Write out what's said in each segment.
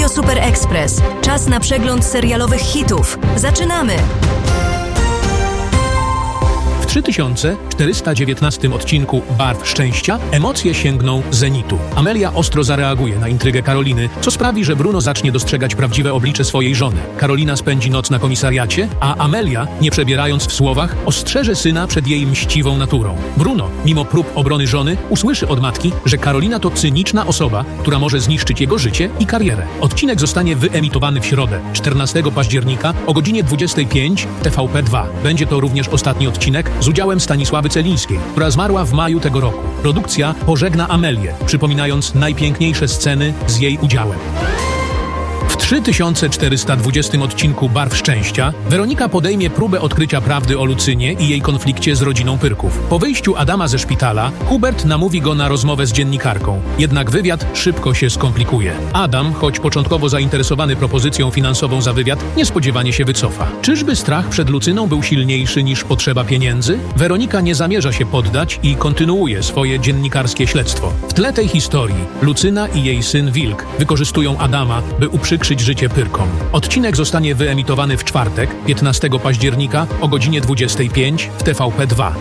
Super Express. Czas na przegląd serialowych hitów. Zaczynamy! W 3419 odcinku Barw Szczęścia emocje sięgną zenitu. Amelia ostro zareaguje na intrygę Karoliny, co sprawi, że Bruno zacznie dostrzegać prawdziwe oblicze swojej żony. Karolina spędzi noc na komisariacie, a Amelia, nie przebierając w słowach, ostrzeże syna przed jej mściwą naturą. Bruno, mimo prób obrony żony, usłyszy od matki, że Karolina to cyniczna osoba, która może zniszczyć jego życie i karierę. Odcinek zostanie wyemitowany w środę, 14 października o godzinie 25 w TVP2. Będzie to również ostatni odcinek z udziałem Stanisławy Celińskiej, która zmarła w maju tego roku. Produkcja pożegna Amelię, przypominając najpiękniejsze sceny z jej udziałem. W 3420 odcinku Barw Szczęścia Weronika podejmie próbę odkrycia prawdy o Lucynie i jej konflikcie z rodziną Pyrków. Po wyjściu Adama ze szpitala, Hubert namówi go na rozmowę z dziennikarką. Jednak wywiad szybko się skomplikuje. Adam, choć początkowo zainteresowany propozycją finansową za wywiad, niespodziewanie się wycofa. Czyżby strach przed Lucyną był silniejszy niż potrzeba pieniędzy? Weronika nie zamierza się poddać i kontynuuje swoje dziennikarskie śledztwo. W tle tej historii Lucyna i jej syn Wilk wykorzystują Adama, by uprzykrzyć życie Pyrkom. Odcinek zostanie wyemitowany w czwartek, 15 października o godzinie 25 w TVP2.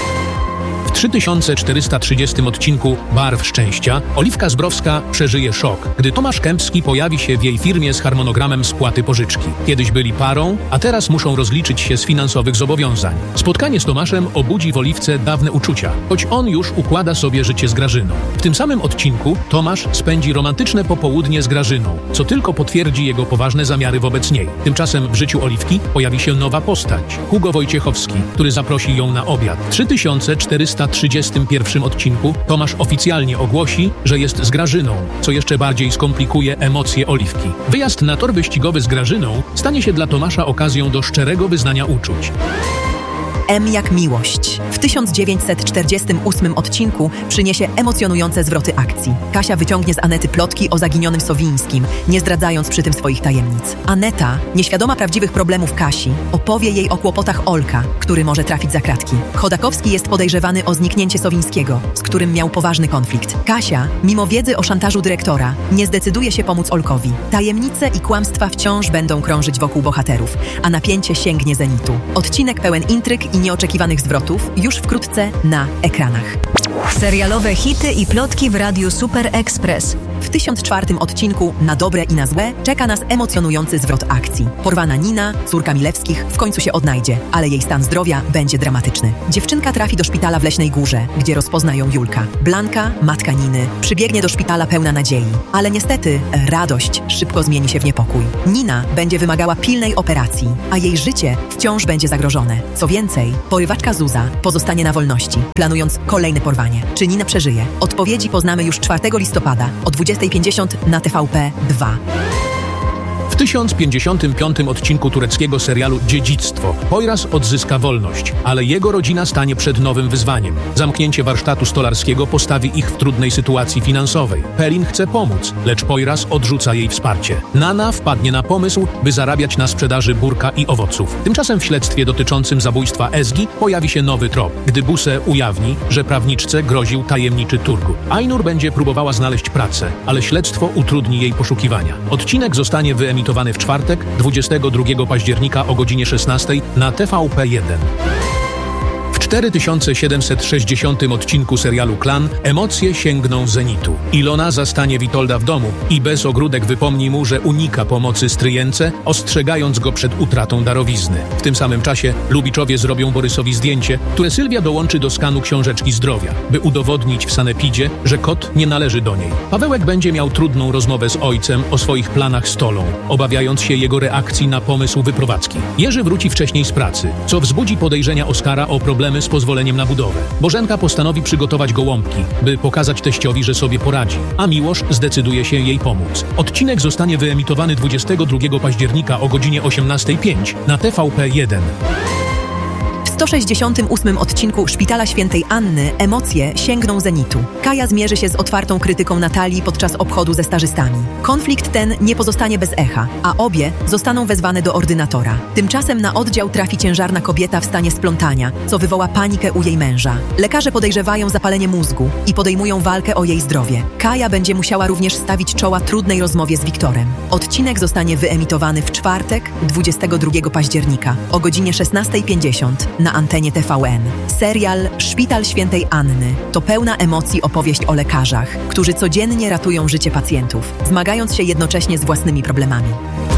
W 3430 odcinku Barw Szczęścia Oliwka Zbrowska przeżyje szok, gdy Tomasz Kępski pojawi się w jej firmie z harmonogramem spłaty pożyczki. Kiedyś byli parą, a teraz muszą rozliczyć się z finansowych zobowiązań. Spotkanie z Tomaszem obudzi w Oliwce dawne uczucia, choć on już układa sobie życie z Grażyną. W tym samym odcinku Tomasz spędzi romantyczne popołudnie z Grażyną, co tylko potwierdzi jego poważne zamiary wobec niej. Tymczasem w życiu Oliwki pojawi się nowa postać, Hugo Wojciechowski, który zaprosi ją na obiad. W 3431 odcinku Tomasz oficjalnie ogłosi, że jest z Grażyną, co jeszcze bardziej skomplikuje emocje Oliwki. Wyjazd na tor wyścigowy z Grażyną stanie się dla Tomasza okazją do wyznania uczuć. M jak miłość. W 1948 odcinku przyniesie emocjonujące zwroty akcji. Kasia wyciągnie z Anety plotki o zaginionym Sowińskim, nie zdradzając przy tym swoich tajemnic. Aneta, nieświadoma prawdziwych problemów Kasi, opowie jej o kłopotach Olka, który może trafić za kratki. Chodakowski jest podejrzewany o zniknięcie Sowińskiego, z którym miał poważny konflikt. Kasia, mimo wiedzy o szantażu dyrektora, nie zdecyduje się pomóc Olkowi. Tajemnice i kłamstwa wciąż będą krążyć wokół bohaterów, a napięcie sięgnie zenitu. Odcinek pełen intryg i nieoczekiwanych zwrotów już wkrótce na ekranach. Serialowe hity i plotki w Radiu Super Express. W 1004 odcinku Na dobre i na złe czeka nas emocjonujący zwrot akcji. Porwana Nina, córka Milewskich, w końcu się odnajdzie, ale jej stan zdrowia będzie dramatyczny. Dziewczynka trafi do szpitala w Leśnej Górze, gdzie rozpozna ją Julka. Blanka, matka Niny, przybiegnie do szpitala pełna nadziei. Ale niestety radość szybko zmieni się w niepokój. Nina będzie wymagała pilnej operacji, a jej życie wciąż będzie zagrożone. Co więcej, porywaczka Zuza pozostanie na wolności, planując kolejne porwanie. Czy Nina przeżyje? Odpowiedzi poznamy już 4 listopada o 20:50 na TVP2. W 1055 odcinku tureckiego serialu Dziedzictwo Poyraz odzyska wolność, ale jego rodzina stanie przed nowym wyzwaniem. Zamknięcie warsztatu stolarskiego postawi ich w trudnej sytuacji finansowej. Pelin chce pomóc, lecz Poyraz odrzuca jej wsparcie. Nana wpadnie na pomysł, by zarabiać na sprzedaży burka i owoców. Tymczasem w śledztwie dotyczącym zabójstwa Ezgi pojawi się nowy trop, gdy Buse ujawni, że prawniczce groził tajemniczy Turgut. Ainur będzie próbowała znaleźć pracę, ale śledztwo utrudni jej poszukiwania. Odcinek zostanie wyemitowany w czwartek, 22 października o godzinie 16 na TVP1. W 4760 odcinku serialu Klan emocje sięgną zenitu. Ilona zastanie Witolda w domu i bez ogródek wypomni mu, że unika pomocy stryjence, ostrzegając go przed utratą darowizny. W tym samym czasie Lubiczowie zrobią Borysowi zdjęcie, które Sylwia dołączy do skanu książeczki zdrowia, by udowodnić w sanepidzie, że kot nie należy do niej. Pawełek będzie miał trudną rozmowę z ojcem o swoich planach z Tolą, obawiając się jego reakcji na pomysł wyprowadzki. Jerzy wróci wcześniej z pracy, co wzbudzi podejrzenia Oskara o problemy z pozwoleniem na budowę. Bożenka postanowi przygotować gołąbki, by pokazać teściowi, że sobie poradzi, a Miłosz zdecyduje się jej pomóc. Odcinek zostanie wyemitowany 22 października o godzinie 18:05 na TVP1. W 168 odcinku Szpitala Świętej Anny emocje sięgną zenitu. Kaja zmierzy się z otwartą krytyką Natalii podczas obchodu ze stażystami. Konflikt ten nie pozostanie bez echa, a obie zostaną wezwane do ordynatora. Tymczasem na oddział trafi ciężarna kobieta w stanie splątania, co wywoła panikę u jej męża. Lekarze podejrzewają zapalenie mózgu i podejmują walkę o jej zdrowie. Kaja będzie musiała również stawić czoła trudnej rozmowie z Wiktorem. Odcinek zostanie wyemitowany w czwartek, 22 października o godzinie 16:50 na antenie TVN. Serial Szpital Świętej Anny to pełna emocji opowieść o lekarzach, którzy codziennie ratują życie pacjentów, zmagając się jednocześnie z własnymi problemami.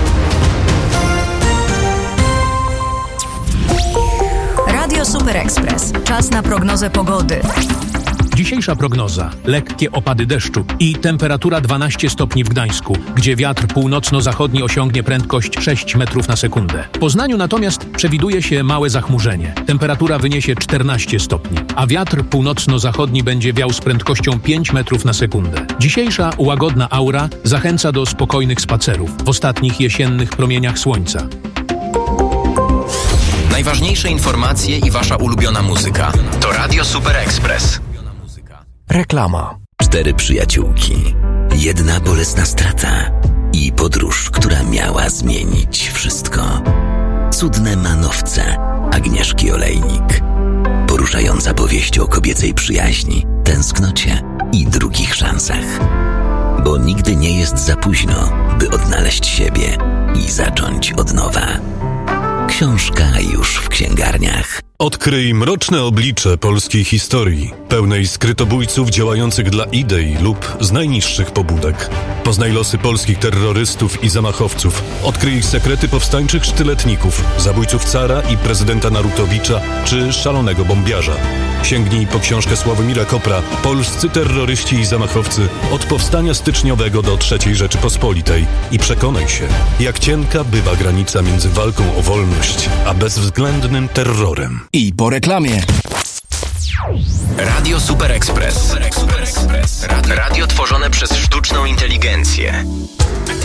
Radio Super Express. Czas na prognozę pogody. Dzisiejsza prognoza. Lekkie opady deszczu i temperatura 12 stopni w Gdańsku, gdzie wiatr północno-zachodni osiągnie prędkość 6 metrów na sekundę. W Poznaniu natomiast przewiduje się małe zachmurzenie. Temperatura wyniesie 14 stopni, a wiatr północno-zachodni będzie wiał z prędkością 5 metrów na sekundę. Dzisiejsza łagodna aura zachęca do spokojnych spacerów w ostatnich jesiennych promieniach słońca. Najważniejsze informacje i wasza ulubiona muzyka. To Radio Super Express. Reklama. 4 przyjaciółki, 1 bolesna strata i podróż, która miała zmienić wszystko. Cudne manowce Agnieszki Olejnik. Poruszająca powieść o kobiecej przyjaźni, tęsknocie i drugich szansach. Bo nigdy nie jest za późno, by odnaleźć siebie i zacząć od nowa. Książka już w księgarniach. Odkryj mroczne oblicze polskiej historii, pełnej skrytobójców działających dla idei lub z najniższych pobudek. Poznaj losy polskich terrorystów i zamachowców. Odkryj ich sekrety powstańczych sztyletników, zabójców cara i prezydenta Narutowicza czy szalonego bombiarza. Sięgnij po książkę Sławomira Kopra Polscy terroryści i zamachowcy od powstania styczniowego do III Rzeczypospolitej i przekonaj się, jak cienka bywa granica między walką o wolność a bezwzględnym terrorem. I po reklamie. Radio Super Express. Radio tworzone przez sztuczną inteligencję.